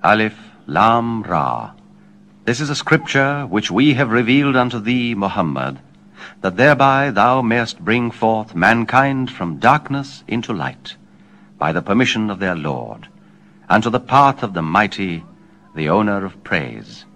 Alif, Lam, Ra. This is a scripture which we have revealed unto thee, Muhammad, that thereby thou mayest bring forth mankind from darkness into light, by the permission of their Lord, unto the path of the mighty, the owner of praise.